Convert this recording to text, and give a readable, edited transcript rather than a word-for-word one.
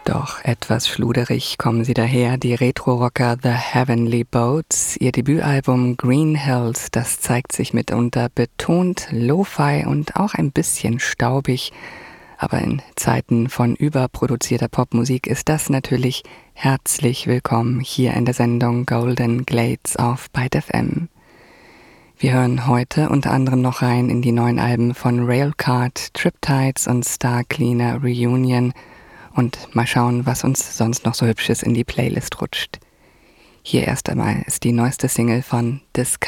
Doch etwas schluderig kommen sie daher, die Retro-Rocker The Heavenly Boats. Ihr Debütalbum Green Hills, das zeigt sich mitunter betont Lo-Fi und auch ein bisschen staubig. Aber in Zeiten von überproduzierter Popmusik ist das natürlich herzlich willkommen hier in der Sendung Golden Glades auf Byte FM. Wir hören heute unter anderem noch rein in die neuen Alben von Railcard, Triptides und Star Cleaner Reunion und mal schauen, was uns sonst noch so Hübsches in die Playlist rutscht. Hier erst einmal ist die neueste Single von Discover.